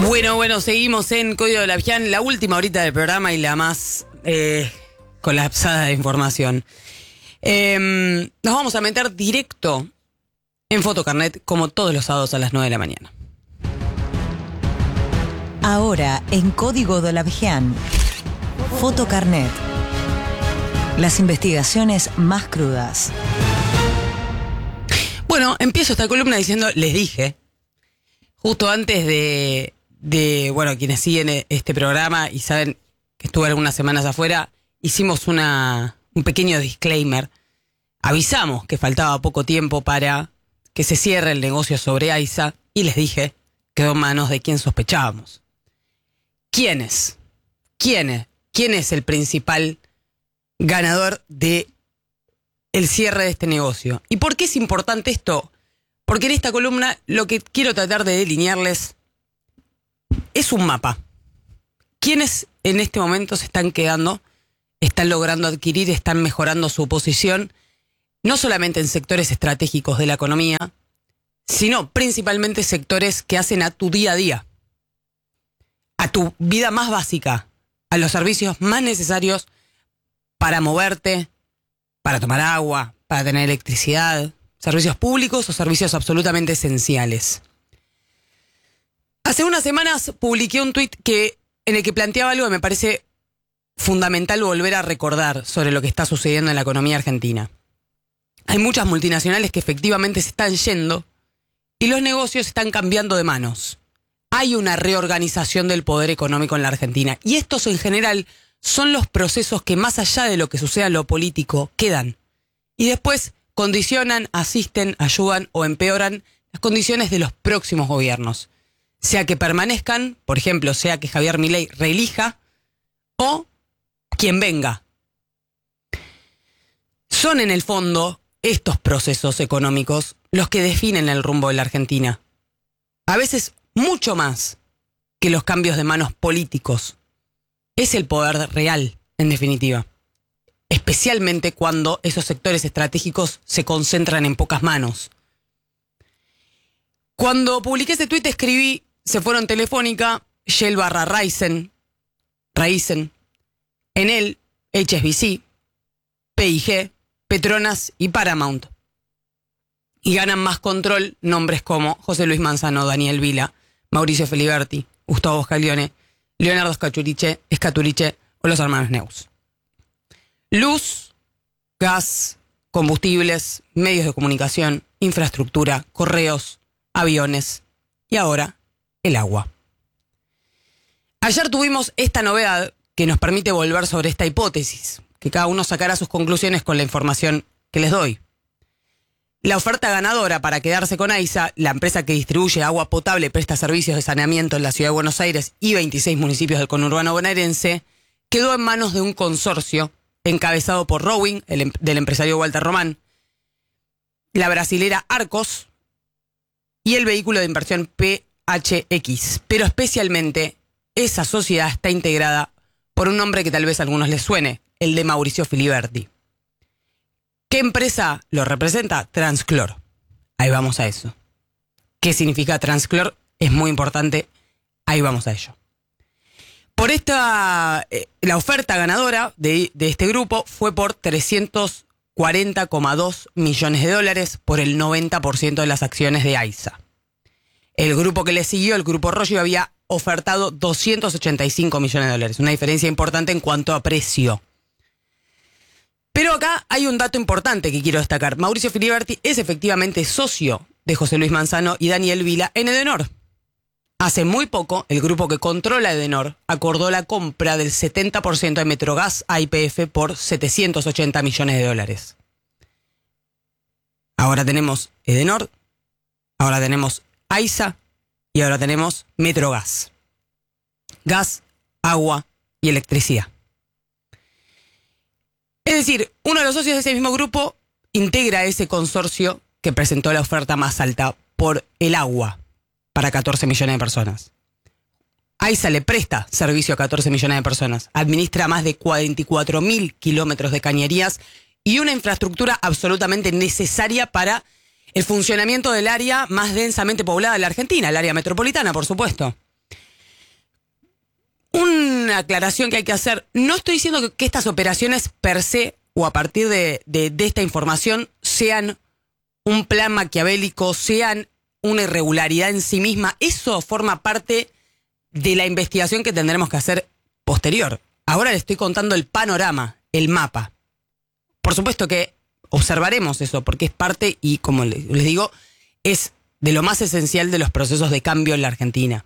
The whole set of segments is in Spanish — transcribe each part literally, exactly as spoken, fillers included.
Bueno, bueno, seguimos en Código de la Vigian, la última horita del programa y la más eh, colapsada de información. Eh, nos vamos a meter directo en Fotocarnet, como todos los sábados a las nueve de la mañana. Ahora, en Código de la Vigian, Fotocarnet. Las investigaciones más crudas. Bueno, empiezo esta columna diciendo, les dije, justo antes de, de, bueno, quienes siguen este programa y saben que estuve algunas semanas afuera, hicimos una, un pequeño disclaimer. Avisamos que faltaba poco tiempo para que se cierre el negocio sobre AISA y les dije, quedó en manos de quien sospechábamos. ¿Quiénes? ¿Quién? ¿Quién es el principal ganador de el cierre de este negocio? ¿Y por qué es importante esto? Porque en esta columna lo que quiero tratar de delinearles es un mapa. ¿Quiénes en este momento se están quedando, están logrando adquirir, están mejorando su posición, no solamente en sectores estratégicos de la economía, sino principalmente sectores que hacen a tu día a día, a tu vida más básica, a los servicios más necesarios para moverte, para tomar agua, para tener electricidad, servicios públicos o servicios absolutamente esenciales? Hace unas semanas publiqué un tuit que, en el que planteaba algo que me parece fundamental volver a recordar sobre lo que está sucediendo en la economía argentina. Hay muchas multinacionales que efectivamente se están yendo y los negocios están cambiando de manos. Hay una reorganización del poder económico en la Argentina y estos en general son los procesos que más allá de lo que suceda en lo político quedan y después condicionan, asisten, ayudan o empeoran las condiciones de los próximos gobiernos. Sea que permanezcan, por ejemplo, sea que Javier Milei reelija o quien venga. Son en el fondo estos procesos económicos los que definen el rumbo de la Argentina. A veces mucho más que los cambios de manos políticos. Es el poder real, en definitiva. Especialmente cuando esos sectores estratégicos se concentran en pocas manos. Cuando publiqué ese tuit escribí, se fueron Telefónica, Shell barra Raizen, Raizen, Enel, H S B C, P I G, Petronas y Paramount. Y ganan más control nombres como José Luis Manzano, Daniel Vila, Mauricio Filiberti, Gustavo Scaglione, Leonardo Scaturice, Scaturice o los hermanos Neus. Luz, gas, combustibles, medios de comunicación, infraestructura, correos, aviones y ahora el agua. Ayer tuvimos esta novedad que nos permite volver sobre esta hipótesis, que cada uno sacará sus conclusiones con la información que les doy. La oferta ganadora para quedarse con AISA, la empresa que distribuye agua potable y presta servicios de saneamiento en la ciudad de Buenos Aires y veintiséis municipios del conurbano bonaerense, quedó en manos de un consorcio encabezado por Rowing, el, del empresario Walter Román, la brasilera Arcos y el vehículo de inversión P H X. Pero especialmente esa sociedad está integrada por un nombre que tal vez a algunos les suene, el de Mauricio Filiberti. ¿Qué empresa lo representa? Transclor. Ahí vamos a eso. ¿Qué significa Transclor? Es muy importante. Ahí vamos a ello. Por esta, eh, la oferta ganadora de, de este grupo fue por trescientos cuarenta coma dos millones de dólares por el noventa por ciento de las acciones de AISA. El grupo que le siguió, el grupo Roggio, había ofertado doscientos ochenta y cinco millones de dólares. Una diferencia importante en cuanto a precio. Pero acá hay un dato importante que quiero destacar. Mauricio Filiberti es efectivamente socio de José Luis Manzano y Daniel Vila en Edenor. Hace muy poco, el grupo que controla Edenor acordó la compra del setenta por ciento de Metrogas a Y P F por setecientos ochenta millones de dólares. Ahora tenemos Edenor, ahora tenemos AISA y ahora tenemos Metrogas. Gas, agua y electricidad. Es decir, uno de los socios de ese mismo grupo integra ese consorcio que presentó la oferta más alta por el agua para catorce millones de personas. AISA le presta servicio a catorce millones de personas, administra más de cuarenta y cuatro mil kilómetros de cañerías y una infraestructura absolutamente necesaria para el funcionamiento del área más densamente poblada de la Argentina, el área metropolitana, por supuesto. Una aclaración que hay que hacer. No estoy diciendo que, que estas operaciones per se o a partir de, de, de esta información sean un plan maquiavélico, sean una irregularidad en sí misma. Eso forma parte de la investigación que tendremos que hacer posterior. Ahora le estoy contando el panorama, el mapa. Por supuesto que observaremos eso, porque es parte, y como les digo, es de lo más esencial de los procesos de cambio en la Argentina.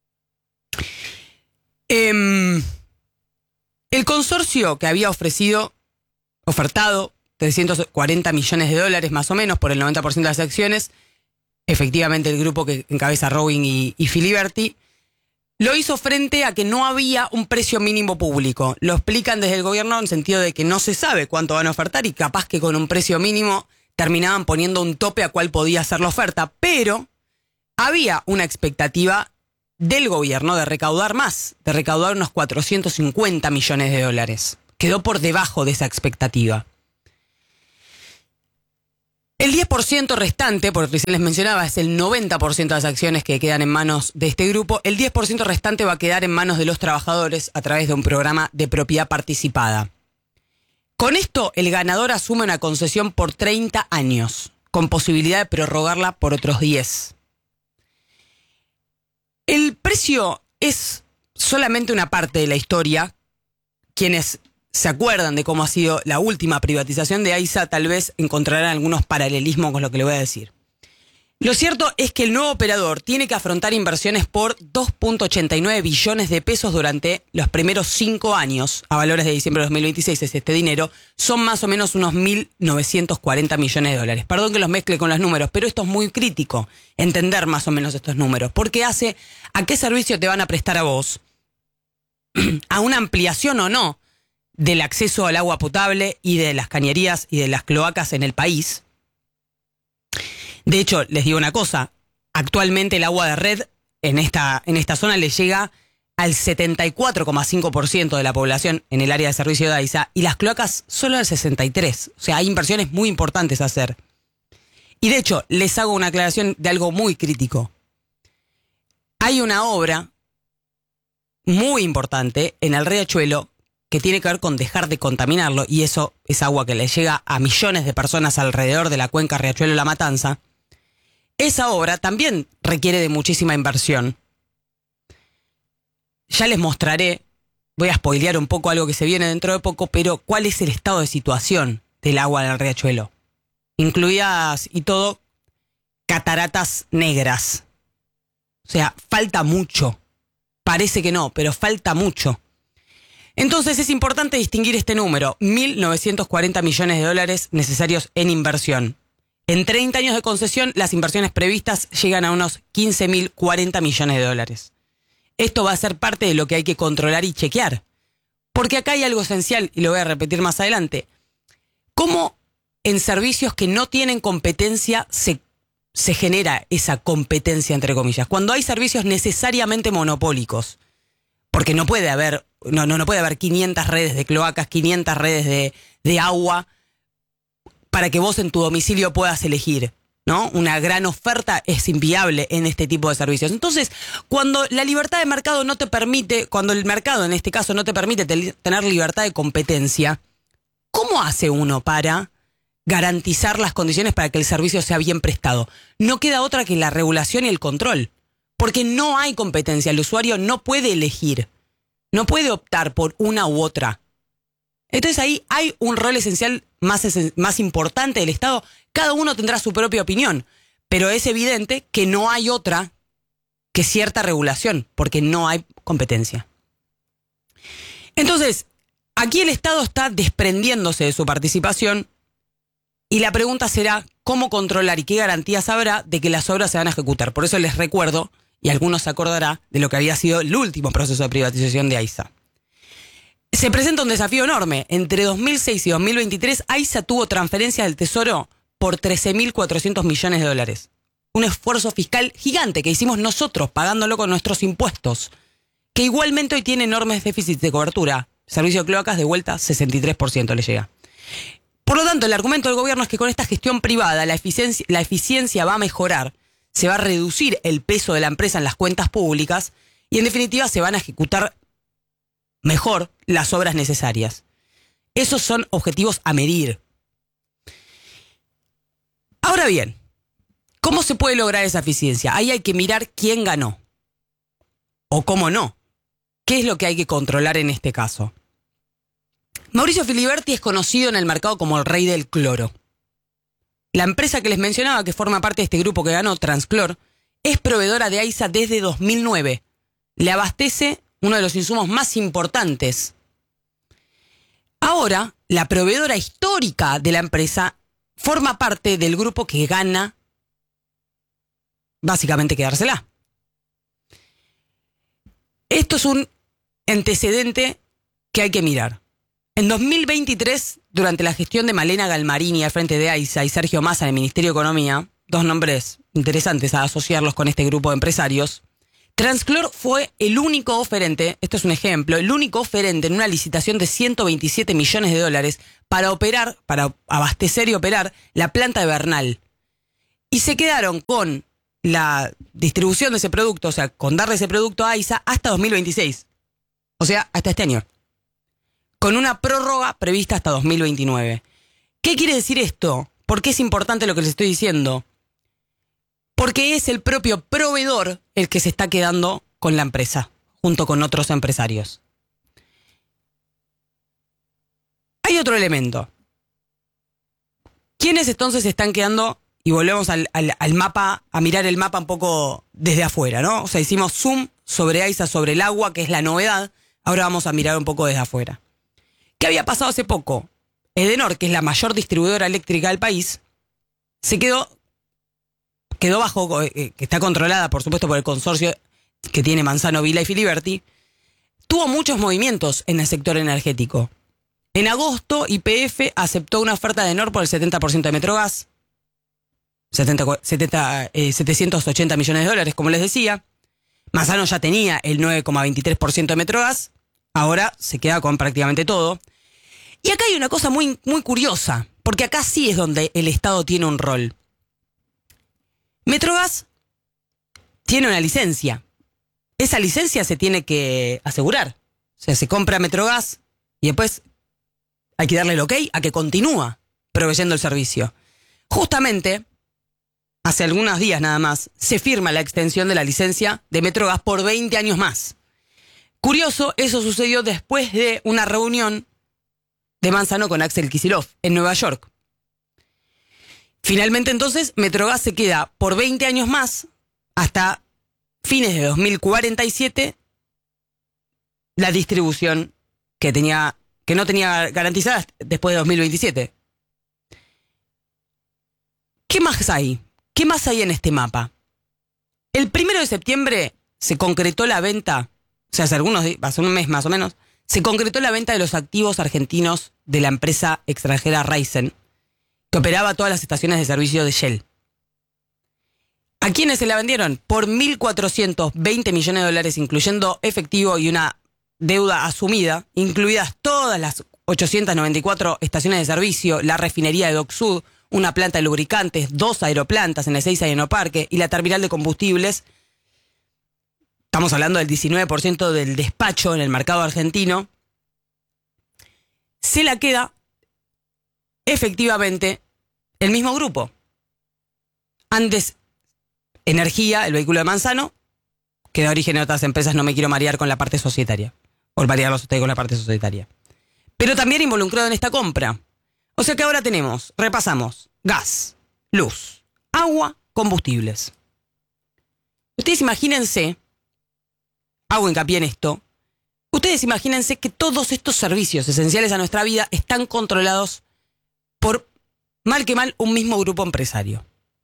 Eh, el consorcio que había ofrecido, ofertado trescientos cuarenta millones de dólares más o menos por el noventa por ciento de las acciones, efectivamente el grupo que encabeza Rowing y, y Filiberti, lo hizo frente a que no había un precio mínimo público. Lo explican desde el gobierno en sentido de que no se sabe cuánto van a ofertar y capaz que con un precio mínimo terminaban poniendo un tope a cuál podía ser la oferta, pero había una expectativa del gobierno de recaudar más, de recaudar unos cuatrocientos cincuenta millones de dólares. Quedó por debajo de esa expectativa. El diez por ciento restante, porque recién les mencionaba, es el noventa por ciento de las acciones que quedan en manos de este grupo. El diez por ciento restante va a quedar en manos de los trabajadores a través de un programa de propiedad participada. Con esto, el ganador asume una concesión por treinta años, con posibilidad de prorrogarla por otros diez. El precio es solamente una parte de la historia. Quienes se acuerdan de cómo ha sido la última privatización de AISA, tal vez encontrarán algunos paralelismos con lo que le voy a decir. Lo cierto es que el nuevo operador tiene que afrontar inversiones por dos punto ochenta y nueve billones de pesos durante los primeros cinco años. A valores de diciembre de dos mil veintiséis es este dinero. Son más o menos unos mil novecientos cuarenta millones de dólares. Perdón que los mezcle con los números, pero esto es muy crítico, entender más o menos estos números. Porque hace a qué servicio te van a prestar a vos, a una ampliación o no del acceso al agua potable y de las cañerías y de las cloacas en el país. De hecho, les digo una cosa, actualmente el agua de red en esta, en esta zona le llega al setenta y cuatro coma cinco por ciento de la población en el área de servicio de AISA y las cloacas solo al sesenta y tres por ciento. O sea, hay inversiones muy importantes a hacer. Y de hecho, les hago una aclaración de algo muy crítico. Hay una obra muy importante en el riachuelo que tiene que ver con dejar de contaminarlo, y eso es agua que le llega a millones de personas alrededor de la cuenca Riachuelo-La Matanza. Esa obra también requiere de muchísima inversión. Ya les mostraré, voy a spoilear un poco algo que se viene dentro de poco, pero cuál es el estado de situación del agua del riachuelo. Incluidas y todo, cataratas negras. O sea, falta mucho. Parece que no, pero falta mucho. Entonces es importante distinguir este número, mil novecientos cuarenta millones de dólares necesarios en inversión. En treinta años de concesión, las inversiones previstas llegan a unos quince mil cuarenta millones de dólares. Esto va a ser parte de lo que hay que controlar y chequear. Porque acá hay algo esencial, y lo voy a repetir más adelante. ¿Cómo en servicios que no tienen competencia se, se genera esa competencia, entre comillas? Cuando hay servicios necesariamente monopólicos. Porque no puede haber, no, no, no puede haber quinientas redes de cloacas, quinientas redes de, de agua para que vos en tu domicilio puedas elegir, ¿no? Una gran oferta es inviable en este tipo de servicios. Entonces, cuando la libertad de mercado no te permite, cuando el mercado en este caso no te permite te, tener libertad de competencia, ¿cómo hace uno para garantizar las condiciones para que el servicio sea bien prestado? No queda otra que la regulación y el control. Porque no hay competencia, el usuario no puede elegir, no puede optar por una u otra. Entonces ahí hay un rol esencial más, esen- más importante del Estado. Cada uno tendrá su propia opinión, pero es evidente que no hay otra que cierta regulación, porque no hay competencia. Entonces, aquí el Estado está desprendiéndose de su participación y la pregunta será cómo controlar y qué garantías habrá de que las obras se van a ejecutar. Por eso les recuerdo, y algunos se acordará de lo que había sido el último proceso de privatización de AISA. Se presenta un desafío enorme. Entre dos mil seis y dos mil veintitrés, AISA tuvo transferencias del Tesoro por trece mil cuatrocientos millones de dólares. Un esfuerzo fiscal gigante que hicimos nosotros, pagándolo con nuestros impuestos, que igualmente hoy tiene enormes déficits de cobertura. Servicio de cloacas de vuelta, sesenta y tres por ciento le llega. Por lo tanto, el argumento del gobierno es que con esta gestión privada la eficiencia, la eficiencia va a mejorar, se va a reducir el peso de la empresa en las cuentas públicas y en definitiva se van a ejecutar mejor las obras necesarias. Esos son objetivos a medir. Ahora bien, ¿cómo se puede lograr esa eficiencia? Ahí hay que mirar quién ganó. O cómo no. ¿Qué es lo que hay que controlar en este caso? Mauricio Filiberti es conocido en el mercado como el rey del cloro. La empresa que les mencionaba, que forma parte de este grupo que ganó, Transclor, es proveedora de AISA desde dos mil nueve. Le abastece uno de los insumos más importantes. Ahora, la proveedora histórica de la empresa forma parte del grupo que gana básicamente quedársela. Esto es un antecedente que hay que mirar. En dos mil veintitrés, durante la gestión de Malena Galmarini al frente de AISA y Sergio Massa en el Ministerio de Economía, dos nombres interesantes a asociarlos con este grupo de empresarios, Transclor fue el único oferente, esto es un ejemplo, el único oferente en una licitación de ciento veintisiete millones de dólares para operar, para abastecer y operar la planta de Bernal. Y se quedaron con la distribución de ese producto, o sea, con darle ese producto a AISA hasta dos mil veintiséis. O sea, hasta este año. Con una prórroga prevista hasta dos mil veintinueve. ¿Qué quiere decir esto? ¿Por qué es importante lo que les estoy diciendo? Porque es el propio proveedor el que se está quedando con la empresa, junto con otros empresarios. Hay otro elemento. ¿Quiénes entonces se están quedando? Y volvemos al, al, al mapa, a mirar el mapa un poco desde afuera, ¿no? O sea, hicimos zoom sobre AISA, sobre el agua, que es la novedad. Ahora vamos a mirar un poco desde afuera. ¿Qué había pasado hace poco? Edenor, que es la mayor distribuidora eléctrica del país, se quedó, quedó bajo, eh, que está controlada, por supuesto, por el consorcio que tiene Manzano, Vila y Filiberti, tuvo muchos movimientos en el sector energético. En agosto, Y P F aceptó una oferta de Edenor por el setenta por ciento de Metrogas, setenta, setenta, eh, setecientos ochenta millones de dólares, como les decía. Manzano ya tenía el nueve coma veintitrés por ciento de Metrogas, ahora se queda con prácticamente todo. Y acá hay una cosa muy, muy curiosa, porque acá sí es donde el Estado tiene un rol. Metrogas tiene una licencia. Esa licencia se tiene que asegurar. O sea, se compra Metrogas y después hay que darle el ok a que continúa proveyendo el servicio. Justamente, hace algunos días nada más, se firma la extensión de la licencia de Metrogas por veinte años más. Curioso, eso sucedió después de una reunión de Manzano con Axel Kicillof en Nueva York. Finalmente entonces Metrogas se queda por veinte años más, hasta fines de dos mil cuarenta y siete, la distribución que tenía, que no tenía garantizada después de dos mil veintisiete. ¿Qué más hay? ¿Qué más hay en este mapa? El primero de septiembre se concretó la venta, o sea, hace algunos días, hace un mes más o menos, se concretó la venta de los activos argentinos de la empresa extranjera Raízen, que operaba todas las estaciones de servicio de Shell. ¿A quiénes se la vendieron? Por mil cuatrocientos veinte millones de dólares, incluyendo efectivo y una deuda asumida, incluidas todas las ochocientas noventa y cuatro estaciones de servicio, la refinería de Dock Sud, una planta de lubricantes, dos aeroplantas en el Ezeiza y Enoparque y la terminal de combustibles. Estamos hablando del diecinueve por ciento del despacho en el mercado argentino. Se la queda efectivamente el mismo grupo. Andes Energía, el vehículo de Manzano, que da origen a otras empresas, no me quiero marear con la parte societaria. O marearlos ustedes con la parte societaria. Pero también involucrado en esta compra. O sea que ahora tenemos, repasamos, gas, luz, agua, combustibles. Ustedes imagínense, hago hincapié en esto, ustedes imagínense que todos estos servicios esenciales a nuestra vida están controlados por, mal que mal, un mismo grupo empresario.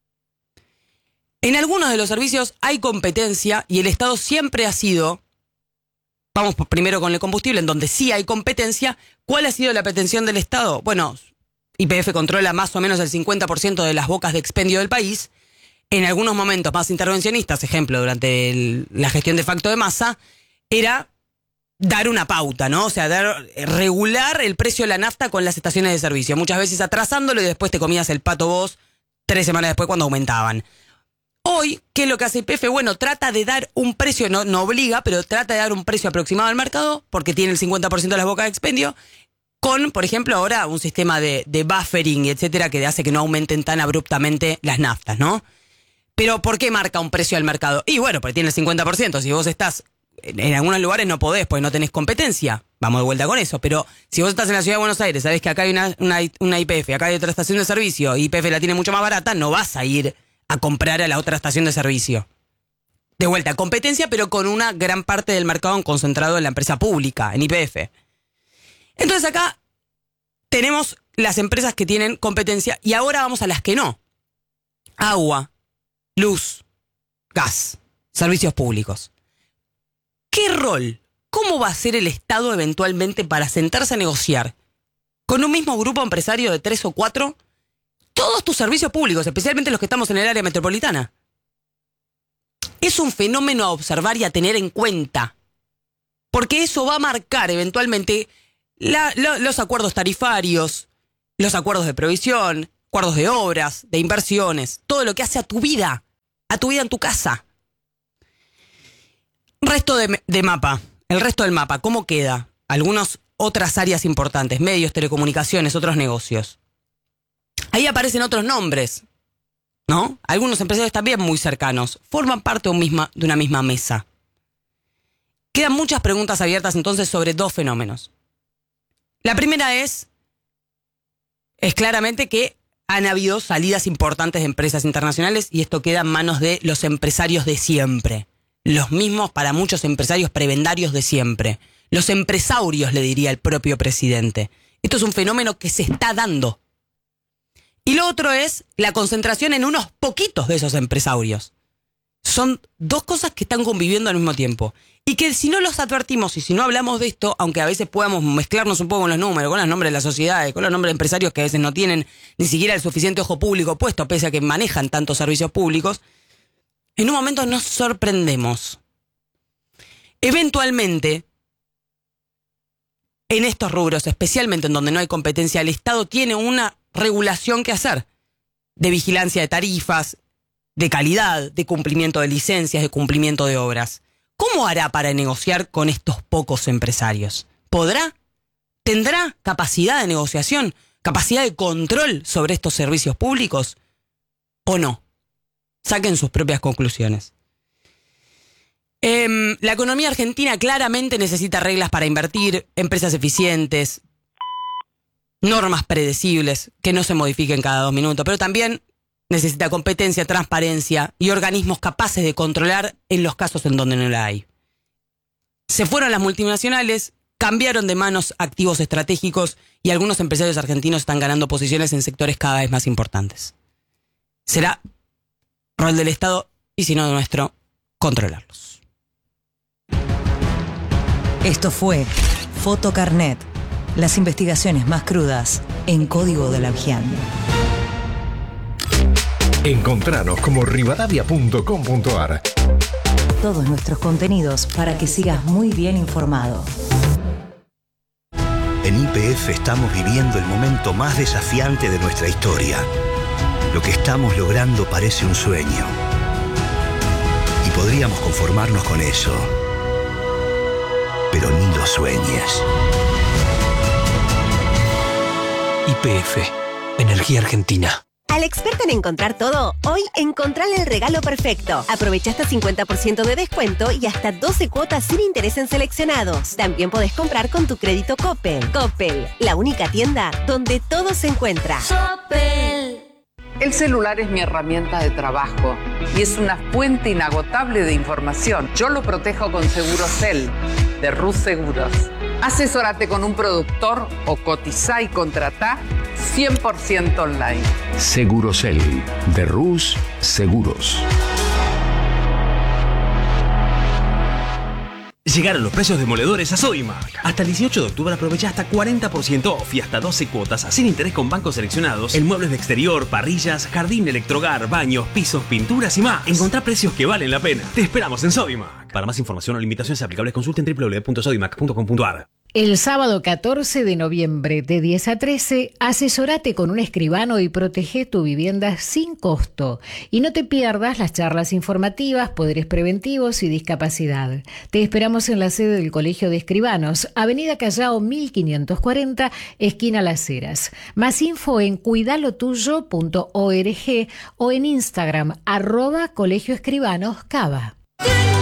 En algunos de los servicios hay competencia y el Estado siempre ha sido, vamos primero con el combustible, en donde sí hay competencia. ¿Cuál ha sido la pretensión del Estado? Bueno, Y P F controla más o menos el cincuenta por ciento de las bocas de expendio del país. En algunos momentos más intervencionistas, ejemplo, durante el, la gestión de facto de Massa, era dar una pauta, ¿no? O sea, dar, regular el precio de la nafta con las estaciones de servicio. Muchas veces atrasándolo y después te comías el pato vos tres semanas después cuando aumentaban. Hoy, ¿qué es lo que hace Y P F? Bueno, trata de dar un precio, no, no obliga, pero trata de dar un precio aproximado al mercado, porque tiene el cincuenta por ciento de las bocas de expendio, con, por ejemplo, ahora un sistema de, de buffering, etcétera, que hace que no aumenten tan abruptamente las naftas, ¿no? Pero, ¿por qué marca un precio al mercado? Y bueno, porque tiene el cincuenta por ciento. Si vos estás, en, en algunos lugares no podés, porque no tenés competencia. Vamos de vuelta con eso. Pero si vos estás en la ciudad de Buenos Aires, sabés que acá hay una, una, una Y P F, acá hay otra estación de servicio, y Y P F la tiene mucho más barata, no vas a ir a comprar a la otra estación de servicio. De vuelta, competencia, pero con una gran parte del mercado concentrado en la empresa pública, en Y P F. Entonces acá tenemos las empresas que tienen competencia y ahora vamos a las que no. Agua, luz, gas, servicios públicos. ¿Qué rol? ¿Cómo va a ser el Estado eventualmente para sentarse a negociar con un mismo grupo empresario de tres o cuatro todos tus servicios públicos, especialmente los que estamos en el área metropolitana? Es un fenómeno a observar y a tener en cuenta, porque eso va a marcar eventualmente la, lo, los acuerdos tarifarios, los acuerdos de provisión, acuerdos de obras, de inversiones, todo lo que hace a tu vida, a tu vida en tu casa. Resto de, de mapa, el resto del mapa, ¿cómo queda? Algunas otras áreas importantes, medios, telecomunicaciones, otros negocios. Ahí aparecen otros nombres, ¿no? Algunos empresarios también muy cercanos, forman parte de, un misma, de una misma mesa. Quedan muchas preguntas abiertas entonces sobre dos fenómenos. La primera es, es claramente que han habido salidas importantes de empresas internacionales y esto queda en manos de los empresarios de siempre. Los mismos para muchos empresarios prebendarios de siempre. Los empresaurios, le diría el propio presidente. Esto es un fenómeno que se está dando. Y lo otro es la concentración en unos poquitos de esos empresarios. Son dos cosas que están conviviendo al mismo tiempo. Y que si no los advertimos y si no hablamos de esto, aunque a veces podamos mezclarnos un poco con los números, con los nombres de las sociedades, con los nombres de empresarios que a veces no tienen ni siquiera el suficiente ojo público puesto, pese a que manejan tantos servicios públicos, en un momento nos sorprendemos. Eventualmente, en estos rubros, especialmente en donde no hay competencia, el Estado tiene una regulación que hacer, de vigilancia de tarifas, de calidad, de cumplimiento de licencias, de cumplimiento de obras. ¿Cómo hará para negociar con estos pocos empresarios? ¿Podrá? ¿Tendrá capacidad de negociación? ¿Capacidad de control sobre estos servicios públicos? ¿O no? Saquen sus propias conclusiones. Eh, la economía argentina claramente necesita reglas para invertir, empresas eficientes, normas predecibles que no se modifiquen cada dos minutos, pero también necesita competencia, transparencia y organismos capaces de controlar en los casos en donde no la hay. Se fueron las multinacionales, cambiaron de manos activos estratégicos y algunos empresarios argentinos están ganando posiciones en sectores cada vez más importantes. Será rol del Estado y si no nuestro, controlarlos. Esto fue Fotocarnet. Las investigaciones más crudas en Código de la Vigian. Encontranos como rivadavia punto com punto ar. Todos nuestros contenidos para que sigas muy bien informado. En Y P F estamos viviendo el momento más desafiante de nuestra historia. Lo que estamos logrando parece un sueño. Y podríamos conformarnos con eso. Pero ni lo sueñes. Y P F, Energía Argentina. Al experto en encontrar todo, hoy encontrale el regalo perfecto. Aprovecha hasta cincuenta por ciento de descuento y hasta doce cuotas sin interés en seleccionados. También podés comprar con tu crédito Coppel. Coppel, la única tienda donde todo se encuentra. Coppel. El celular es mi herramienta de trabajo y es una fuente inagotable de información. Yo lo protejo con Segurosel, de Rus Seguros. Asesórate con un productor o cotizá y contratá cien por ciento online. Segurosel, de Rus Seguros. Llegaron los precios demoledores a Sodimac. Hasta el dieciocho de octubre aprovecha hasta cuarenta por ciento off y hasta doce cuotas sin interés con bancos seleccionados en muebles de exterior, parrillas, jardín, electrohogar, baños, pisos, pinturas y más. Encontrá precios que valen la pena. Te esperamos en Sodimac. Para más información o limitaciones aplicables consulten doble u doble u doble u punto sodimac punto com punto ar. El sábado catorce de noviembre de diez a trece, asesórate con un escribano y protege tu vivienda sin costo. Y no te pierdas las charlas informativas, poderes preventivos y discapacidad. Te esperamos en la sede del Colegio de Escribanos, Avenida Callao mil quinientos cuarenta, esquina Las Heras. Más info en cuidalotuyo punto org o en Instagram, arroba Colegio Escribanos Cava.